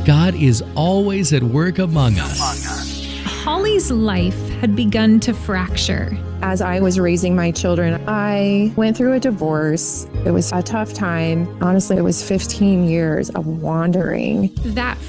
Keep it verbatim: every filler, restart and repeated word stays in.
God is always at work among us. Holly's life had begun to fracture. As I was raising my children, I went through a divorce. It was a tough time. Honestly, it was fifteen years of wandering. That